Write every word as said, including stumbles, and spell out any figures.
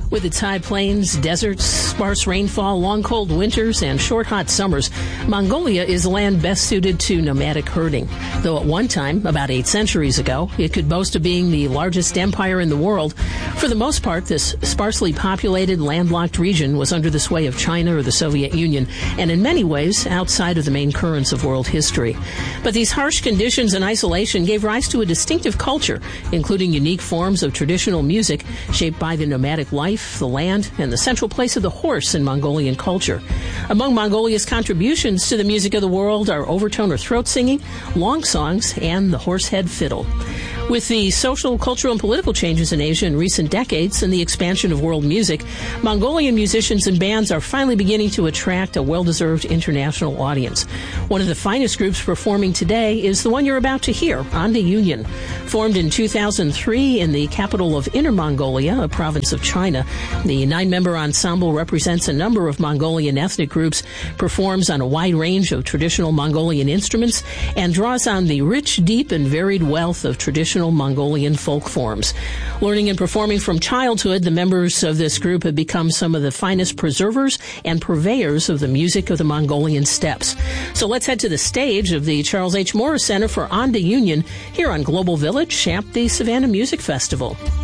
With its high plains, deserts, sparse rainfall, long cold winters, and short hot summers, Mongolia is a land best suited to nomadic herding. Though at one time, about eight centuries ago, it could boast of being the largest empire in the world, for the most part, this sparsely populated, landlocked region was under the sway of China or the Soviet Union, and in many ways outside of the main currents of world history. But these harsh conditions and isolation gave rise to a distinctive culture, including unique forms of traditional music shaped by the nomadic life, the land, and the central place of the horse in Mongolian culture. Among Mongolia's contributions to the music of the world are overtone or throat singing, long songs, and the horsehead fiddle. With the social, cultural, and political changes in Asia in recent decades and the expansion of world music, Mongolian musicians and bands are finally beginning to attract a well-deserved international audience. One of the finest groups performing today is the one you're about to hear, Anda Union. Formed in two thousand three in the capital of Inner Mongolia, a province of China, the nine-member ensemble represents a number of Mongolian ethnic groups, performs on a wide range of traditional Mongolian instruments, and draws on the rich, deep, and varied wealth of traditional Mongolian folk forms. Learning and performing from childhood, the members of this group have become some of the finest preservers and purveyors of the music of the Mongolian steppes. So let's head to the stage of the Charles H. Morris Center for Anda Union here on Global Village at the Savannah Music Festival.